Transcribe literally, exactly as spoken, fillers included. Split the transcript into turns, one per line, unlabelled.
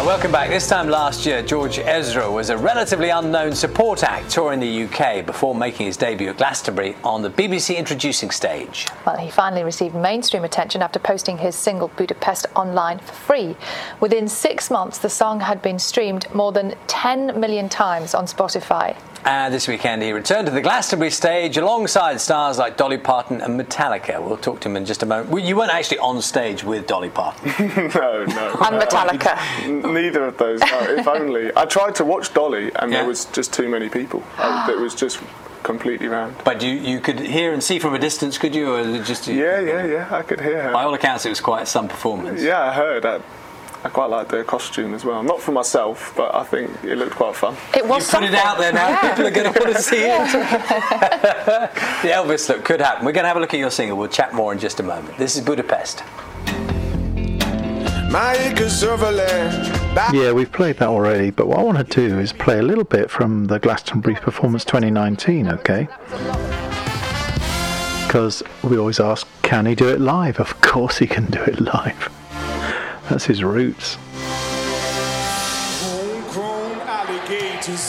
Welcome back. This time last year, George Ezra was a relatively unknown support act touring the U K before making his debut at Glastonbury on the B B C introducing stage.
Well, he finally received mainstream attention after posting his single Budapest online for free. Within six months, the song had been streamed more than ten million times on Spotify.
And this weekend, he returned to the Glastonbury stage alongside stars like Dolly Parton and Metallica. We'll talk to him in just a moment. Well, you weren't actually on stage with Dolly Parton.
no, no.
And Metallica.
Neither of those. No, if only. I tried to watch Dolly, and
Yeah.
there was just too many people. I, it was just completely rammed.
But you, you could hear and see from a distance, could you? Or was it just
Yeah, yeah, yeah. I could hear her.
By all accounts, it was quite some performance.
Yeah, I heard. I, I quite liked their costume as well. Not for myself, but I think it looked quite fun.
It was
You put
something.
it out there now.
Yeah.
People are going to want to see it. The Elvis look could happen. We're going to have a look at your single. We'll chat more in just a moment. This is Budapest.
Yeah, we've played that already, but what I want to do is play a little bit from the Glastonbury Performance twenty nineteen, okay? Because we always ask, can he do it live? Of course he can do it live. That's his roots.